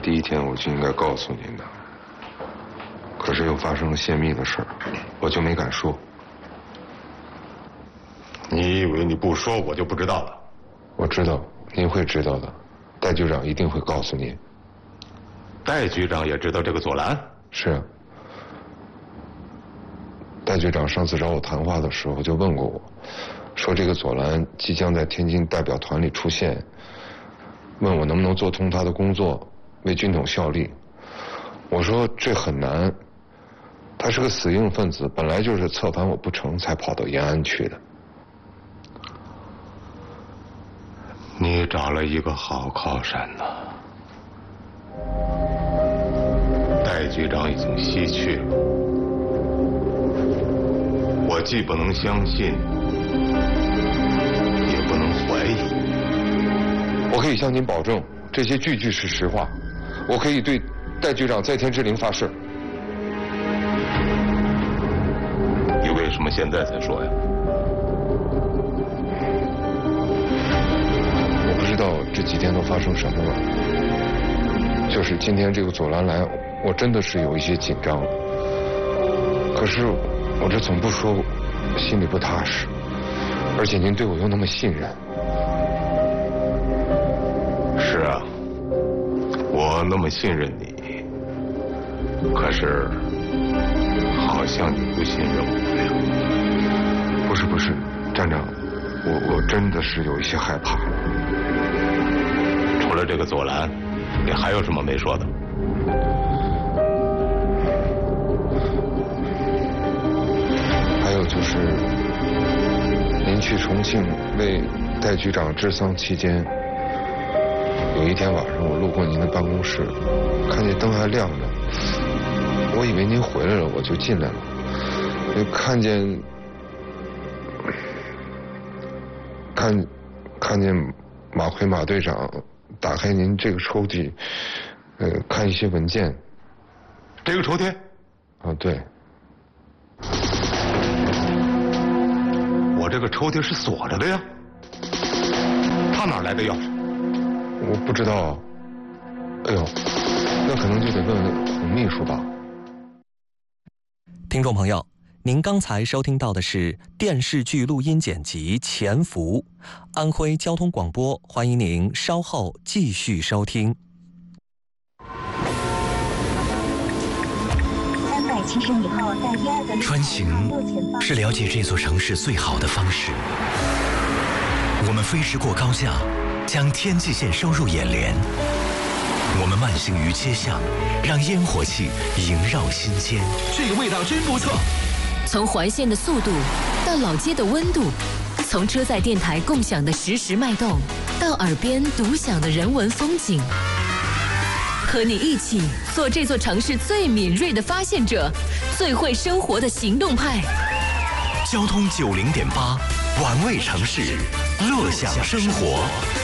第一天我就应该告诉您的，可是又发生了泄密的事儿，我就没敢说。 你以为你不说我就不知道了？ 我知道，您会知道的，戴局长一定会告诉您。 戴局长也知道这个左蓝？ 是啊。戴局长上次找我谈话的时候就问过我，说这个左蓝即将在天津代表团里出现，问我能不能做通他的工作，为军统效力。我说这很难，他是个死硬分子，本来就是策反我不成才跑到延安去的。 你找了一个好靠山呐。戴局长已经西去了，我既不能相信，也不能怀疑。 我可以向您保证，这些句句是实话。我可以对戴局长在天之灵发誓。 你为什么现在才说呀？ 我不知道这几天都发生什么了。就是今天这个左蓝来，我真的是有一些紧张。可是我这总不说，心里不踏实。而且您对我又那么信任。 是啊，我那么信任你，可是好像你不信任我呀。 不是，站长，我真的是有一些害怕。 除了这个左蓝，你还有什么没说的？ 还有就是，您去重庆为戴局长治丧期间，有一天晚上我路过您的办公室，看见灯还亮着，我以为您回来了，我就进来了，就看见马奎马队长打开您这个抽屉，看一些文件。 这个抽屉？ 啊，对。 我这个抽屉是锁着的呀，他哪来的钥匙？ 我不知道。哎呦，那可能就得问问洪秘书吧。 听众朋友，您刚才收听到的是电视剧录音剪辑《潜伏》，安徽交通广播，欢迎您稍后继续收听。 370以后在第二个穿行是了解这座城市最好的方式。我们飞驰过高架，将天际线收入眼帘。我们慢行于街巷，让烟火气萦绕心间。 这个味道真不错。 从环线的速度到老街的温度，从车载电台共享的实时脉动，到耳边独享的人文风景，和你一起做这座城市最敏锐的发现者，最会生活的行动派。 交通90.8，玩味城市，乐享生活。